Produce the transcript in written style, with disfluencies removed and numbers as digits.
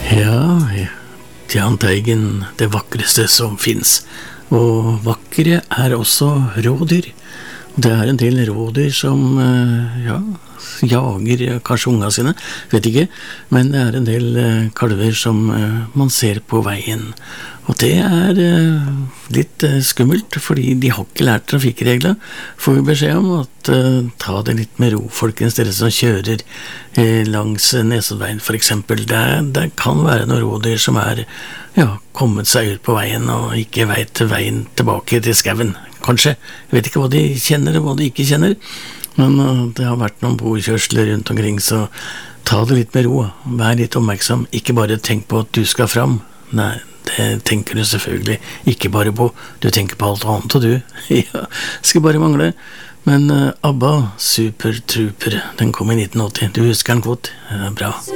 Ja, Jahn Teigen, det vakreste som finnes. Og vakre er også rådyr. Det er en del rådyr som, jager kanskje unga sine, vet ikke, men det er en del kalver som man ser på veien. Og det er litt skummelt, fordi de har ikke lært trafikkregler. Får vi beskjed om at ta det litt med ro, folkens, dere som kjører langs Nesoddveien for eksempel. Det kan være noen rådyr som er kommet seg ut på veien og ikke vet veien tilbake til skauen, kanskje. Jeg vet ikke hva de kjenner og hva de ikke kjenner, men det har vært noen bokjørsler rundt omkring, så ta det litt med ro. Vær litt oppmerksom, ikke bare tenk på at du skal fram. Nei, det tenker du selvfølgelig ikke bare på, du tenker på alt annet, og du, skal bare mangle. Men ABBA, Super Trooper, den kom i 1980, du husker den godt, bra.